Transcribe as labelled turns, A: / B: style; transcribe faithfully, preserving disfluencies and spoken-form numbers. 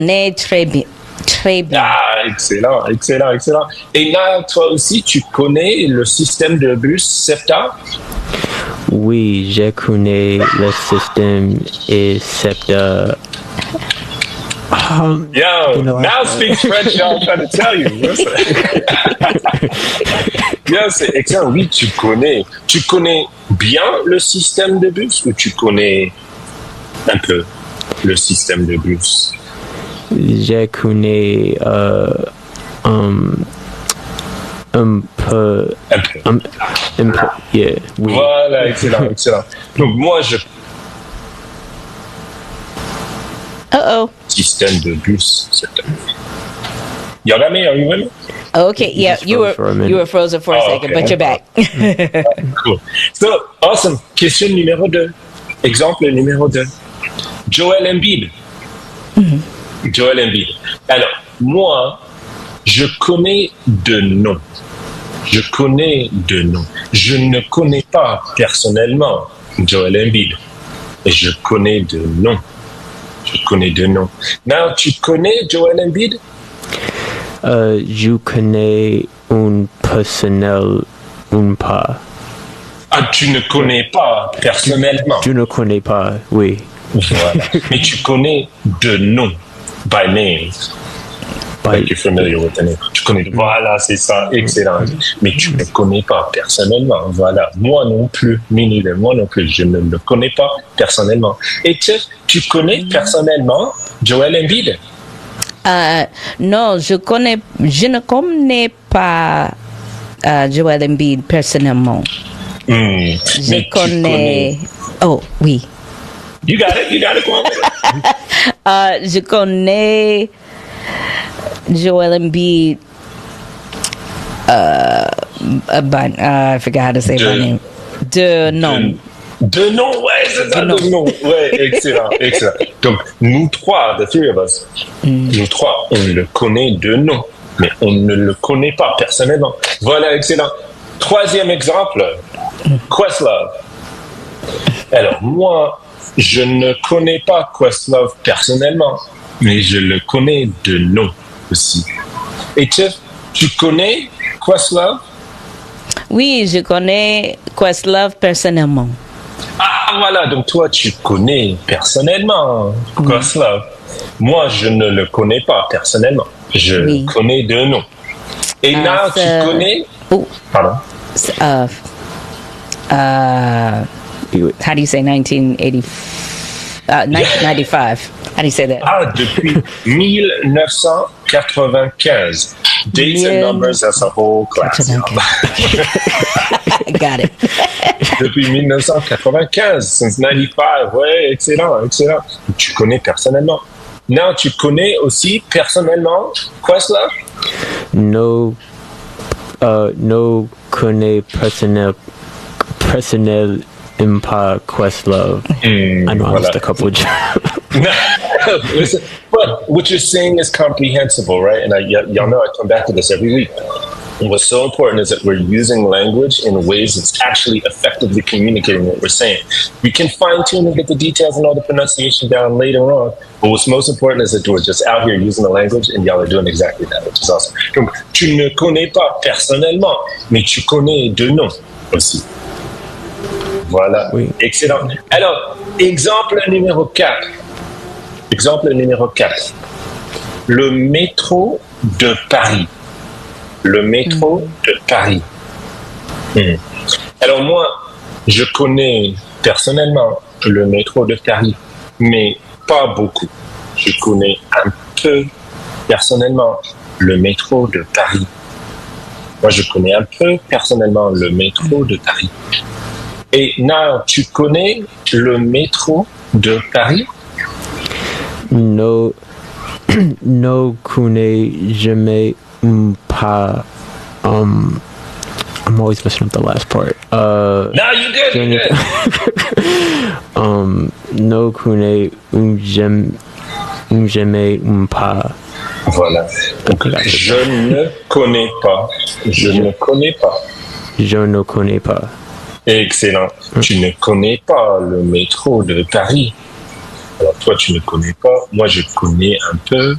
A: connais très bien. Très bien.
B: Ah, excellent, excellent, excellent. Et là, toi aussi, tu connais le système de bus SEPTA?
C: Oui, je connais le système et SEPTA. Um,
B: Yo, now speaks French, y'all, I'm trying to tell you. Bien, c'est excellent. Oui, tu connais. Tu connais bien le système de bus ou tu connais un peu le système de bus?
C: Je connais euh, um, un peu.
B: Un peu.
C: Um, un peu, yeah, oui.
B: Voilà, excellent, excellent. Donc, moi, je.
A: Uh-oh.
B: Système de bus. Y'all got me? Are you with me?
A: Okay,
C: You
A: yeah,
C: just
A: you were
C: froze for a minute.
A: you were frozen for a
B: Oh,
A: second,
B: okay.
A: but you're back.
B: Cool. So, awesome. Question numéro deux. Exemple numéro deux. Joel Embiid. Mm-hmm. Joel Embiid. Alors, moi, je connais de noms. Je connais de noms. Je ne connais pas personnellement Joel Embiid. Et je connais de noms. Je connais de noms. Now, tu connais Joel Embiid?
C: Euh, je connais un personnel, un pas.
B: Ah, tu ne connais pas personnellement.
C: Je ne connais pas, oui.
B: Voilà. Mais tu connais de noms, by name.
C: By,
B: Like you're familiar with the name. Tu connais, voilà, c'est ça, excellent. Mais tu ne connais pas personnellement, voilà. Moi non plus, me neither. Moi non plus, je ne le connais pas personnellement. Et tu, tu connais personnellement Joel Embiid?
A: Euh, non, je connais, je ne connais pas euh, Joel Embiid personnellement.
B: Mm.
A: Je
B: Mais tu
A: connais...
B: connais.
A: Oh, oui.
B: You got it, you got it, go on with it.
A: Euh, je connais Joel Embiid. Uh, uh, but, uh, I forgot how to say
B: De,
A: my name. De nom.
B: De, de nom, ouais, c'est ça, de nom. Ouais, excellent, excellent. Donc, nous trois, the three of us, mm. nous trois, on le connaît de nom, mais on ne le connaît pas personnellement. Voilà, excellent. Troisième exemple, Questlove. Alors, moi, je ne connais pas Questlove personnellement, mais je le connais de nom aussi. Et tu, tu connais Questlove?
A: Oui, je connais Questlove personnellement.
B: Ah, voilà, donc toi, tu connais personnellement Questlove. Oui. Moi, je ne le connais pas personnellement. Je oui. le connais de nom. Et uh, là, tu uh, connais...
A: Oh.
B: Pardon?
A: Uh, uh, how do you say nineteen eighty? Uh, nineteen ninety-five. How do you say that?
B: Ah, depuis nineteen ninety-five. Dates and numbers as a whole class.
A: Got it.
B: Depuis nineteen ninety-five, since ninety-five. Ouais, excellent, excellent. Tu connais personnellement. Non, tu connais aussi personnellement Questlove?
C: No, uh, no connais personnel, personnel impa Questlove. Mm, I know voilà. I lost a couple of jobs.
B: Listen, but what you're saying is comprehensible, right? And I, y- y'all know I come back to this every week. And what's so important is that we're using language in ways that's actually effectively communicating what we're saying. We can fine tune and get the details and all the pronunciation down later on, but what's most important is that we're just out here using the language and y'all are doing exactly that, which is awesome. Donc, tu ne connais pas personnellement, mais tu connais de nom aussi. Voilà, oui. Excellent. Alors, exemple numéro quatre. Exemple numéro quatre. Le métro de Paris. Le métro mmh. de Paris. Mmh. Alors moi, je connais personnellement le métro de Paris, mais pas beaucoup. Je connais un peu personnellement le métro de Paris. Moi, je connais un peu personnellement le métro de Paris. Et Nao, tu connais le métro de Paris?
C: No, no connais jamais pas. Um, I'm always messing up the last part. Uh,
B: no, you good. You good.
C: um, no connais un jamais, un jamais un pas.
B: Voilà. Donc, je ne connais pas. Je, je ne connais pas.
C: Je ne connais pas.
B: Excellent. Mm. Tu ne connais pas le métro de Paris. Alors toi, tu ne connais pas, moi je connais un peu.